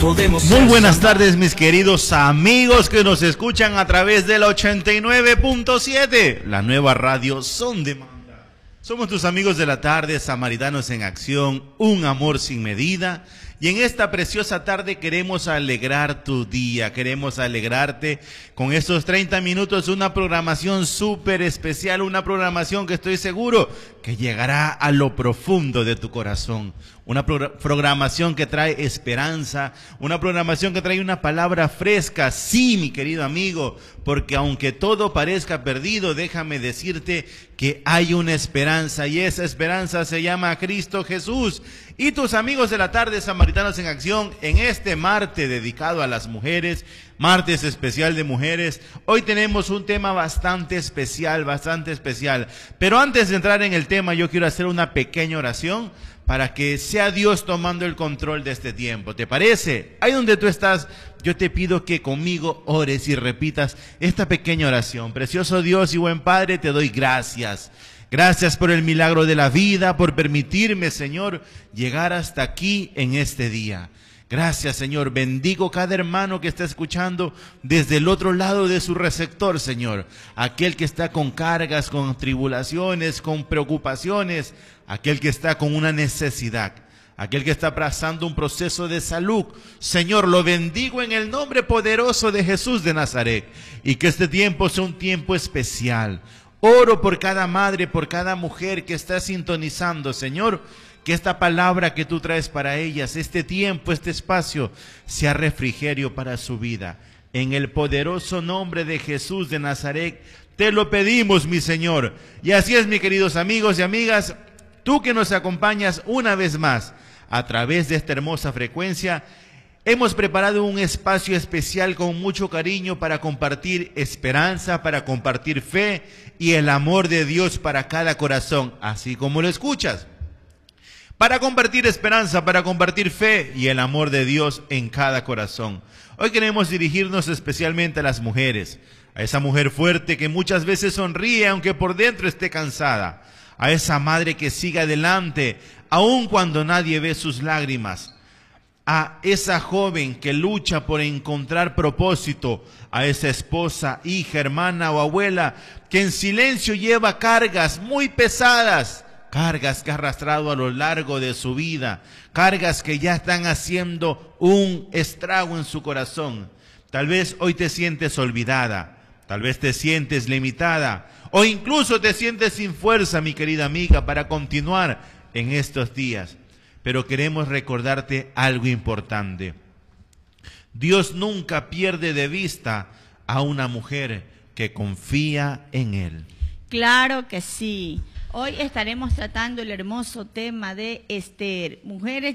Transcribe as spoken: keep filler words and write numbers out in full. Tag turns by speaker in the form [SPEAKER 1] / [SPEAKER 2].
[SPEAKER 1] podemos.
[SPEAKER 2] Muy buenas tardes, mis queridos amigos que nos escuchan a través del ochenta y nueve punto siete, la nueva radio Son Demanda. Somos tus amigos de la tarde, Samaritanos en Acción, un amor sin medida. Y en esta preciosa tarde queremos alegrar tu día, queremos alegrarte con estos treinta minutos, una programación súper especial, una programación que estoy seguro que llegará a lo profundo de tu corazón. Una pro programación que trae esperanza, una programación que trae una palabra fresca, sí, mi querido amigo, porque aunque todo parezca perdido, déjame decirte que hay una esperanza y esa esperanza se llama Cristo Jesús. Y tus amigos de la tarde, Samaritanos en Acción, en este martes dedicado a las mujeres, martes especial de mujeres, hoy tenemos un tema bastante especial, bastante especial. Pero antes de entrar en el tema, yo quiero hacer una pequeña oración para que sea Dios tomando el control de este tiempo. ¿Te parece? Ahí donde tú estás, yo te pido que conmigo ores y repitas esta pequeña oración. Precioso Dios y buen Padre, te doy gracias. Gracias por el milagro de la vida, por permitirme, Señor, llegar hasta aquí en este día. Gracias, Señor. Bendigo cada hermano que está escuchando desde el otro lado de su receptor, Señor. Aquel que está con cargas, con tribulaciones, con preocupaciones. Aquel que está con una necesidad. Aquel que está pasando un proceso de salud. Señor, lo bendigo en el nombre poderoso de Jesús de Nazaret. Y que este tiempo sea un tiempo especial. Oro por cada madre, por cada mujer que está sintonizando, Señor, que esta palabra que tú traes para ellas, este tiempo, este espacio, sea refrigerio para su vida. En el poderoso nombre de Jesús de Nazaret, te lo pedimos, mi Señor. Y así es, mis queridos amigos y amigas, tú que nos acompañas una vez más a través de esta hermosa frecuencia, hemos preparado un espacio especial con mucho cariño para compartir esperanza, para compartir fe y el amor de Dios para cada corazón, así como lo escuchas. Para compartir esperanza, para compartir fe y el amor de Dios en cada corazón. Hoy queremos dirigirnos especialmente a las mujeres, a esa mujer fuerte que muchas veces sonríe aunque por dentro esté cansada, a esa madre que sigue adelante aun cuando nadie ve sus lágrimas, a esa joven que lucha por encontrar propósito, a esa esposa, hija, hermana o abuela que en silencio lleva cargas muy pesadas, cargas que ha arrastrado a lo largo de su vida, cargas que ya están haciendo un estrago en su corazón. Tal vez hoy te sientes olvidada, tal vez te sientes limitada o incluso te sientes sin fuerza, mi querida amiga, para continuar en estos días. Pero queremos recordarte algo importante. Dios nunca pierde de vista a una mujer que confía en Él.
[SPEAKER 3] Claro que sí. Hoy estaremos tratando el hermoso tema de Esther. Mujeres